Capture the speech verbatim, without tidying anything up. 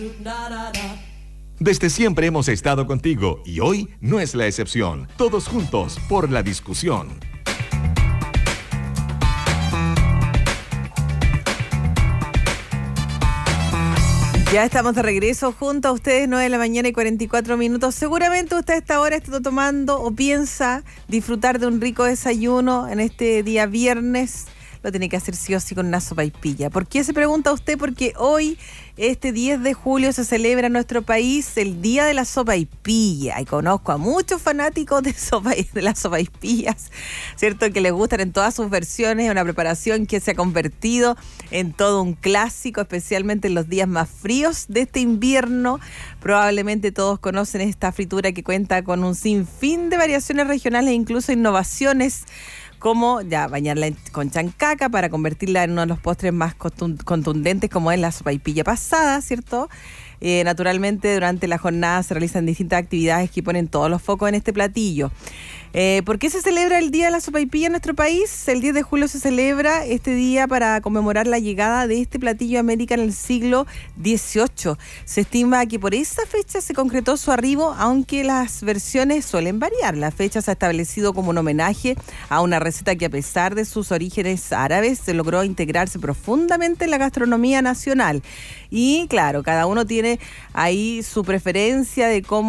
Desde siempre hemos estado contigo y hoy no es la excepción. Todos juntos por la discusión. Ya estamos de regreso junto a ustedes, nueve de la mañana y cuarenta y cuatro minutos. Seguramente usted a esta hora está tomando o piensa disfrutar de un rico desayuno en este día viernes. Lo tiene que hacer sí o sí con una sopaipilla. ¿Por qué se pregunta usted? Porque hoy, este diez de julio, se celebra en nuestro país el Día de la Sopaipilla. Y conozco a muchos fanáticos de, sopa, de las sopaipillas, ¿cierto? Que les gustan en todas sus versiones. Es una preparación que se ha convertido en todo un clásico, especialmente en los días más fríos de este invierno. Probablemente todos conocen esta fritura que cuenta con un sinfín de variaciones regionales e incluso innovaciones, como ya bañarla con chancaca para convertirla en uno de los postres más contundentes, como es la sopaipilla pasada, ¿cierto? Eh, naturalmente, durante la jornada se realizan distintas actividades que ponen todos los focos en este platillo. Eh, ¿Por qué se celebra el Día de la Sopaipilla en nuestro país? El diez de julio se celebra este día para conmemorar la llegada de este platillo a América en el siglo dieciocho. Se estima que por esa fecha se concretó su arribo, aunque las versiones suelen variar. La fecha se ha establecido como un homenaje a una receta que, a pesar de sus orígenes árabes, se logró integrarse profundamente en la gastronomía nacional. Y claro, cada uno tiene ahí su preferencia de cómo